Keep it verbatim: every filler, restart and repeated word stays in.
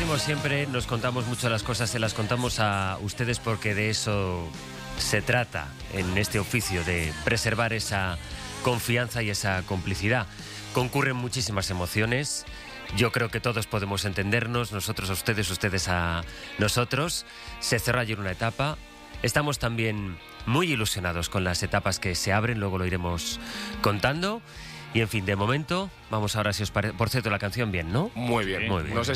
decimos siempre, nos contamos mucho las cosas, se las contamos a ustedes porque de eso se trata en este oficio, de preservar esa confianza y esa complicidad. Concurren muchísimas emociones. Yo creo que todos podemos entendernos, nosotros a ustedes, ustedes a nosotros. Se cerró ayer una etapa. Estamos también muy ilusionados con las etapas que se abren, luego lo iremos contando. Y en fin, de momento, vamos ahora, si os parece. Por cierto, la canción bien, ¿no? Muy bien. Muy bien. No sé